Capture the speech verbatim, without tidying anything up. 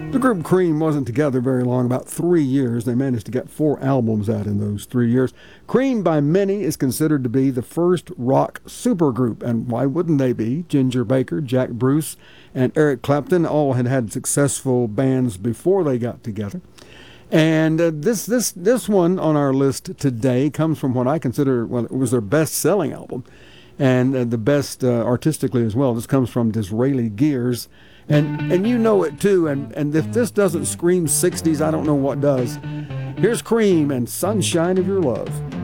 The group Cream wasn't together very long, about three years. They managed to get four albums out in those three years. Cream, by many, is considered to be the first rock supergroup, and why wouldn't they be? Ginger Baker, Jack Bruce, and Eric Clapton all had had successful bands before they got together. And uh, this this this one on our list today comes from what I consider, well, it was their best-selling album, and uh, the best uh, artistically as well. This comes from Disraeli Gears. And and you know it too, and, and if this doesn't scream sixties, I don't know what does. Here's Cream and Sunshine of Your Love.